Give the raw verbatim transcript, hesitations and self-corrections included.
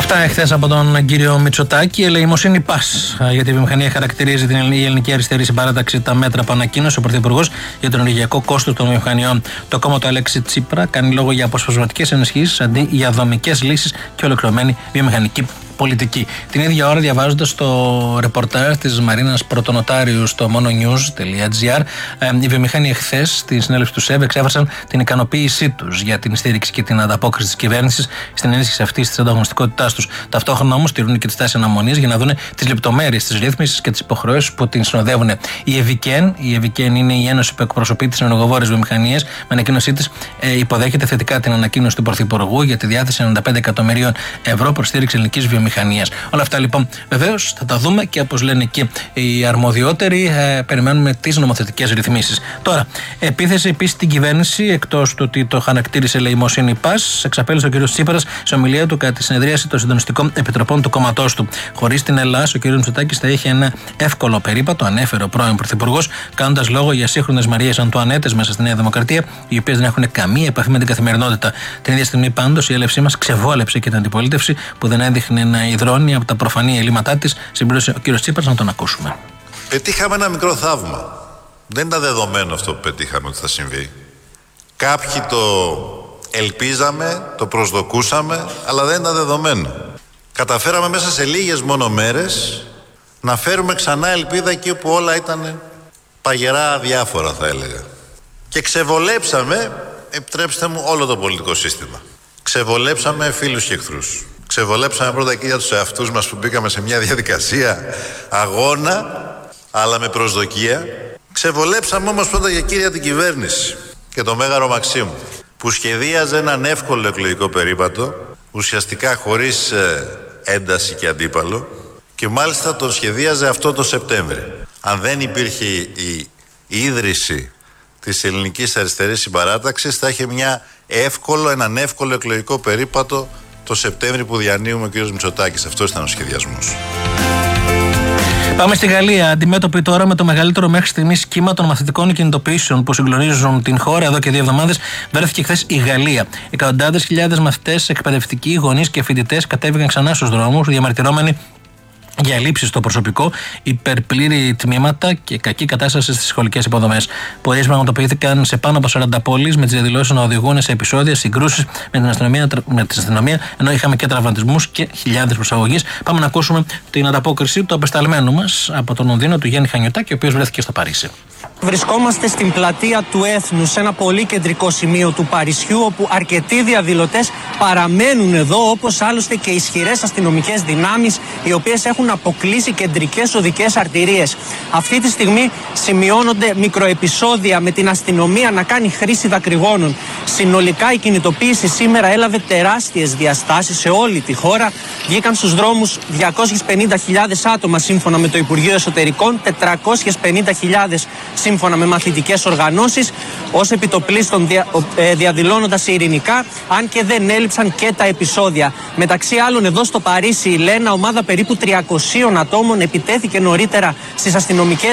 Αυτά εχθές από τον κύριο Μητσοτάκη. Ελεημοσύνη πας. Γιατί η βιομηχανία χαρακτηρίζει την ελληνική αριστερή συμπαράταξη τα μέτρα που ανακοίνωσε ο Πρωθυπουργός για τον ενεργειακό κόστος των βιομηχανιών. Το κόμμα του Αλέξη Τσίπρα κάνει λόγο για αποσπασματικές ενισχύσεις αντί για δομικές λύσεις και ολοκληρωμένη βιομηχανική πολιτική. Την ίδια ώρα, διαβάζοντας το ρεπορτάζ της Μαρίνας Πρωτονοτάριου στο mononews τελεία gr, οι βιομηχανοί εχθές στη συνέλευση του ΣΕΒ εξέφρασαν την ικανοποίησή τους για την στήριξη και την ανταπόκριση της κυβέρνησης στην ενίσχυση αυτής της ανταγωνιστικότητάς τους. Ταυτόχρονα όμως τηρούν και τις τάσεις αναμονής για να δουν τις λεπτομέρειες της ρύθμισης και τις υποχρεώσεις που την συνοδεύουν. Η ΕΒΙΚΕΝ, η ΕΒΙΚΕΝ είναι η Ένωση που εκπροσωπεί τις ενεργοβόρες βιομηχανίες, με ανακοίνωσή της ε, υποδέχεται θετικά την ανακοίνωση του Πρωθυπουργού για τη διάθεση ενενήντα πέντε εκατομμυρίων ευρώ προς στήριξη ελληνικής βιομηχανίας. Όλα αυτά λοιπόν βεβαίως θα τα δούμε και όπως λένε και οι αρμοδιότεροι, ε, περιμένουμε τις νομοθετικές ρυθμίσεις. Τώρα, επίθεση επίσης στην κυβέρνηση, εκτός του ότι το χαρακτήρισε ελεημοσύνη πας, εξαπέλυσε ο κ. Τσίπρας σε ομιλία του κατά τη συνεδρίαση των συντονιστικών επιτροπών του κόμματός του. Χωρίς την Ελλάδα, ο κ. Μητσοτάκης θα είχε ένα εύκολο περίπατο, ανέφερε ο πρώην Πρωθυπουργός, κάνοντας λόγο για σύγχρονες Μαρίες Αντουανέτες μέσα στη Νέα Δημοκρατία, οι οποίες δεν έχουν καμία επαφή με την καθημερινότητα. Την ίδια στιγμή πάντως η έλευσή μας ξεβόλεψε και την αντιπολίτευση που δεν έδειχνε να υδρώνει από τα προφανή ελλείμματά της. Συμπλήρωσε ο κ. Τσίπρας, να τον ακούσουμε. Πετύχαμε ένα μικρό θαύμα. Δεν ήταν δεδομένο αυτό που πετύχαμε ότι θα συμβεί. Κάποιοι το ελπίζαμε, το προσδοκούσαμε, αλλά δεν ήταν δεδομένο. Καταφέραμε μέσα σε λίγες μόνο μέρες να φέρουμε ξανά ελπίδα εκεί όπου όλα ήταν παγερά αδιάφορα, θα έλεγα. Και ξεβολέψαμε, επιτρέψτε μου, όλο το πολιτικό σύστημα. Ξεβολέψαμε φίλους και εχθρούς. Ξεβολέψαμε πρώτα και για τους εαυτούς μας που μπήκαμε σε μια διαδικασία αγώνα, αλλά με προσδοκία. Ξεβολέψαμε όμως πρώτα και κύρια την κυβέρνηση και τον Μέγαρο Μαξίμου, που σχεδίαζε έναν εύκολο εκλογικό περίπατο, ουσιαστικά χωρίς ε, ένταση και αντίπαλο, και μάλιστα τον σχεδίαζε αυτό το Σεπτέμβρη. Αν δεν υπήρχε η, η ίδρυση της ελληνικής αριστερής συμπαράταξης, θα είχε μια εύκολο, έναν εύκολο εκλογικό περίπατο το Σεπτέμβρη που διανύουμε ο κ. Μητσοτάκης. Αυτός ήταν ο σχεδιασμός. Πάμε στη Γαλλία. Αντιμέτωπη τώρα με το μεγαλύτερο μέχρι στιγμής κύμα των μαθητικών κινητοποιήσεων που συγκλονίζουν την χώρα εδώ και δύο εβδομάδες, βρέθηκε χθες η Γαλλία. Εκατοντάδες χιλιάδες μαθητές, εκπαιδευτικοί, γονείς και φοιτητές κατέβηκαν ξανά στους δρόμους, διαμαρτυρόμενοι για ελλείψεις στο προσωπικό, υπερπλήρη τμήματα και κακή κατάσταση στις σχολικές υποδομές. Πορείες πραγματοποιήθηκαν σε πάνω από σαράντα πόλεις, με τις διαδηλώσεις να οδηγούν σε επεισόδια, συγκρούσεις με την αστυνομία, με την αστυνομία, ενώ είχαμε και τραυματισμούς και χιλιάδες προσαγωγείς. Πάμε να ακούσουμε την ανταπόκριση του απεσταλμένου μας από τον Λονδίνο, του Γιάννη Χανιωτάκη, ο οποίος βρέθηκε στο Παρίσι. Βρισκόμαστε στην πλατεία του Έθνους, σε ένα πολύ κεντρικό σημείο του Παρισιού, όπου αρκετοί διαδηλωτές παραμένουν εδώ, όπως άλλωστε και ισχυρές αστυνομικές δυνάμεις, οι οποίες έχουν αποκλείσει κεντρικές οδικές αρτηρίες. Αυτή τη στιγμή σημειώνονται μικροεπισόδια με την αστυνομία να κάνει χρήση δακρυγόνων. Συνολικά η κινητοποίηση σήμερα έλαβε τεράστιες διαστάσεις σε όλη τη χώρα. Βγήκαν στους δρόμους διακόσιες πενήντα χιλιάδες άτομα σύμφωνα με το Υπουργείο Εσωτερικών, τετρακόσιες πενήντα χιλιάδες σύμφωνα με μαθητικές οργανώσεις, ως επιτοπλίστων δια, ε, διαδηλώνοντας ειρηνικά, αν και δεν έλειψαν και τα επεισόδια. Μεταξύ άλλων, εδώ στο Παρίσι, η Λένα, ομάδα περίπου τριακοσίων ατόμων, επιτέθηκε νωρίτερα στις αστυνομικές